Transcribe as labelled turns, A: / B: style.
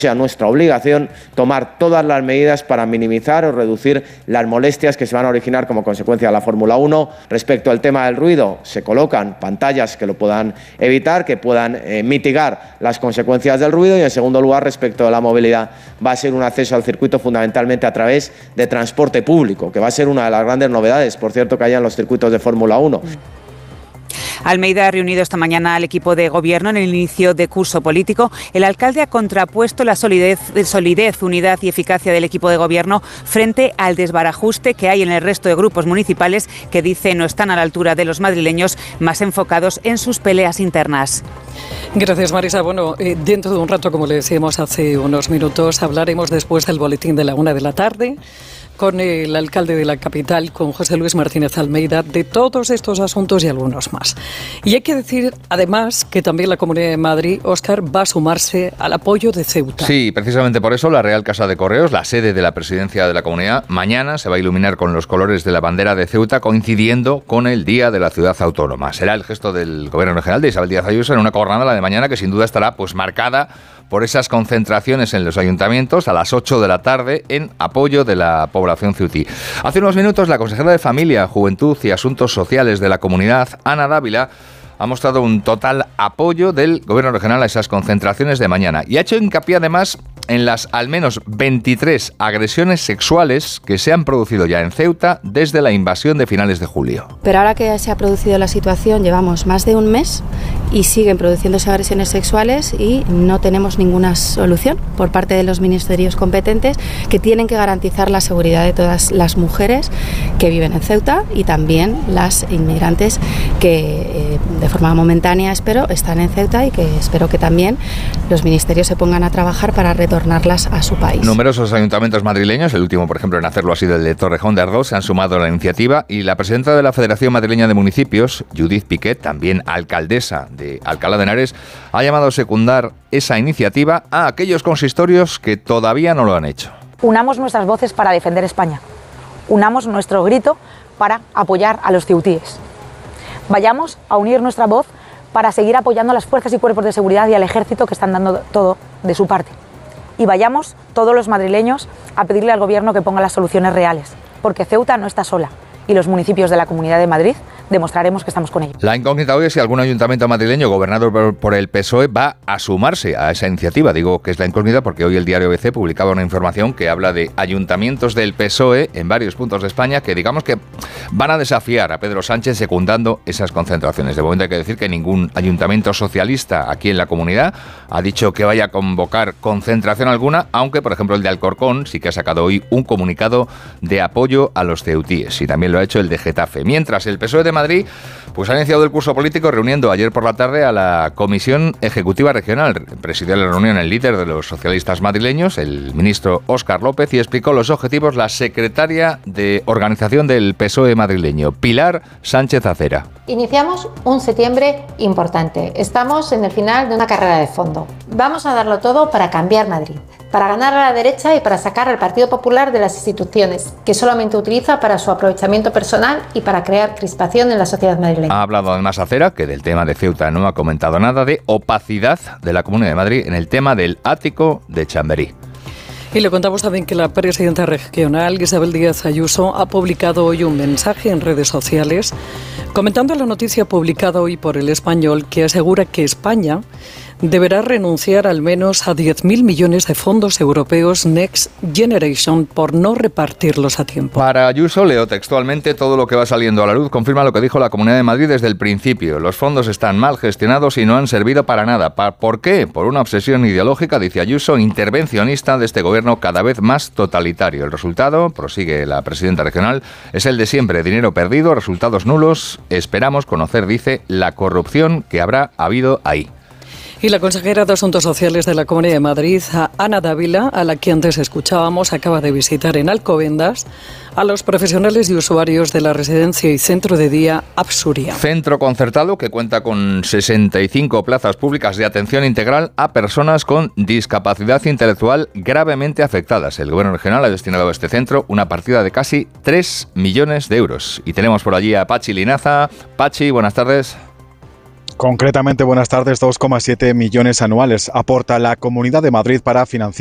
A: sea nuestra obligación tomar todas las medidas para minimizar o reducir las molestias que se van a originar como consecuencia de la Fórmula 1. Respecto al tema del ruido, se colocan pantallas que lo puedan evitar, que puedan mitigar las consecuencias del ruido, y en segundo lugar, respecto de la movilidad, va a ser un acceso al circuito fundamentalmente a través de transporte público, que va a ser una de las grandes novedades, por cierto, que haya en los circuitos de Fórmula 1.
B: Almeida ha reunido esta mañana al equipo de gobierno en el inicio de curso político. El alcalde ha contrapuesto la solidez, unidad y eficacia del equipo de gobierno frente al desbarajuste que hay en el resto de grupos municipales que dice no están a la altura de los madrileños, más enfocados en sus peleas internas.
C: Gracias, Marisa. Bueno, dentro de un rato, como le decíamos hace unos minutos, hablaremos después del boletín de la 1 de la tarde con el alcalde de la capital, con José Luis Martínez Almeida, de todos estos asuntos y algunos más. Y hay que decir, además, que también la Comunidad de Madrid, Óscar, va a sumarse al apoyo de Ceuta.
D: Sí, precisamente por eso la Real Casa de Correos, la sede de la presidencia de la Comunidad, mañana se va a iluminar con los colores de la bandera de Ceuta, coincidiendo con el Día de la Ciudad Autónoma. Será el gesto del Gobierno Regional de Isabel Díaz Ayuso en una jornada de mañana que sin duda estará pues marcada por esas concentraciones en los ayuntamientos a las 8 de la tarde en apoyo de la población ceutí. Hace unos minutos la consejera de Familia, Juventud y Asuntos Sociales de la Comunidad, Ana Dávila, ha mostrado un total apoyo del Gobierno regional a esas concentraciones de mañana y ha hecho hincapié además en las al menos 23 agresiones sexuales que se han producido ya en Ceuta desde la invasión de finales de julio.
E: Pero ahora que se ha producido la situación, llevamos más de un mes y siguen produciéndose agresiones sexuales y no tenemos ninguna solución por parte de los ministerios competentes, que tienen que garantizar la seguridad de todas las mujeres que viven en Ceuta y también las inmigrantes que de forma momentánea, espero, están en Ceuta y que espero que también los ministerios se pongan a trabajar para retornarlas a su país.
D: Numerosos ayuntamientos madrileños, el último por ejemplo en hacerlo ha sido el de Torrejón de Ardoz, se han sumado a la iniciativa y la presidenta de la Federación Madrileña de Municipios, Judith Piquet, también alcaldesa de Alcalá de Henares, ha llamado a secundar esa iniciativa a aquellos consistorios que todavía no lo han hecho.
F: Unamos nuestras voces para defender España. Unamos nuestro grito para apoyar a los ceutíes. Vayamos a unir nuestra voz para seguir apoyando a las fuerzas y cuerpos de seguridad y al ejército que están dando todo de su parte. Y vayamos todos los madrileños a pedirle al gobierno que ponga las soluciones reales, porque Ceuta no está sola y los municipios de la Comunidad de Madrid demostraremos que estamos con ellos.
D: La incógnita hoy es si algún ayuntamiento madrileño gobernado por el PSOE va a sumarse a esa iniciativa. Digo que es la incógnita porque hoy el diario ABC publicaba una información que habla de ayuntamientos del PSOE en varios puntos de España que digamos que van a desafiar a Pedro Sánchez secundando esas concentraciones. De momento hay que decir que ningún ayuntamiento socialista aquí en la comunidad ha dicho que vaya a convocar concentración alguna, aunque por ejemplo el de Alcorcón sí que ha sacado hoy un comunicado de apoyo a los ceutíes y también lo ha hecho el de Getafe. Mientras el PSOE de Madrid pues ha iniciado el curso político reuniendo ayer por la tarde a la Comisión Ejecutiva Regional. Presidió la reunión el líder de los socialistas madrileños, el ministro Óscar López, y explicó los objetivos la secretaria de organización del PSOE madrileño, Pilar Sánchez Acera.
G: Iniciamos un septiembre importante. Estamos en el final de una carrera de fondo. Vamos a darlo todo para cambiar Madrid, para ganar a la derecha y para sacar al Partido Popular de las instituciones, que solamente utiliza para su aprovechamiento personal y para crear crispación en la sociedad madrileña.
D: Ha hablado además Acera, que del tema de Ceuta no ha comentado nada, de opacidad de la Comunidad de Madrid en el tema del ático de Chamberí.
C: Y le contamos también que la presidenta regional, Isabel Díaz Ayuso, ha publicado hoy un mensaje en redes sociales comentando la noticia publicada hoy por El Español que asegura que España deberá renunciar al menos a 10.000 millones de fondos europeos Next Generation por no repartirlos a tiempo.
D: Para Ayuso, leo textualmente, todo lo que va saliendo a la luz confirma lo que dijo la Comunidad de Madrid desde el principio. Los fondos están mal gestionados y no han servido para nada. ¿Por qué? Por una obsesión ideológica, dice Ayuso, intervencionista de este gobierno cada vez más totalitario. El resultado, prosigue la presidenta regional, es el de siempre. Dinero perdido, resultados nulos. Esperamos conocer, dice, la corrupción que habrá habido ahí.
C: Y la consejera de Asuntos Sociales de la Comunidad de Madrid, Ana Dávila, a la que antes escuchábamos, acaba de visitar en Alcobendas a los profesionales y usuarios de la residencia y centro de día Absuria.
D: Centro concertado que cuenta con 65 plazas públicas de atención integral a personas con discapacidad intelectual gravemente afectadas. El Gobierno regional ha destinado a este centro una partida de casi 3 millones de euros. Y tenemos por allí a Pachi Linaza. Pachi, buenas tardes.
H: Concretamente, buenas tardes, 2,7 millones anuales aporta la Comunidad de Madrid para financiar